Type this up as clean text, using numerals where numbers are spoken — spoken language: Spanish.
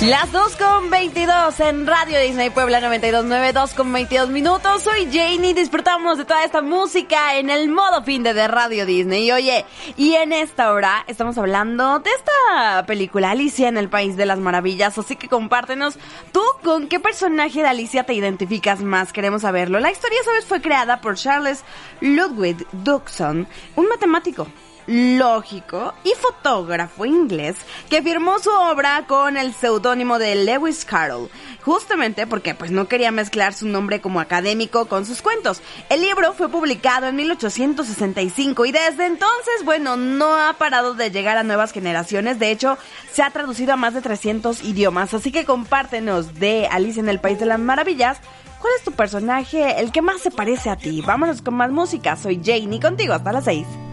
Las 2:22 en Radio Disney Puebla 92.9, 2:22 minutos. Soy Janie, disfrutamos de toda esta música en el modo fin de Radio Disney. Y oye, y en esta hora estamos hablando de esta película Alicia en el País de las Maravillas. Así que compártenos, ¿tú con qué personaje de Alicia te identificas más? Queremos saberlo. La historia, ¿sabes? Fue creada por Charles Ludwig Dodgson, un matemático, lógico y fotógrafo inglés que firmó su obra con el seudónimo de Lewis Carroll, justamente porque pues no quería mezclar su nombre como académico con sus cuentos. El libro fue publicado en 1865 y desde entonces, bueno, no ha parado de llegar a nuevas generaciones. De hecho, se ha traducido a más de 300 idiomas. Así que compártenos de Alicia en el País de las Maravillas. ¿Cuál es tu personaje, el que más se parece a ti? Vámonos con más música. Soy Janie, contigo hasta las 6.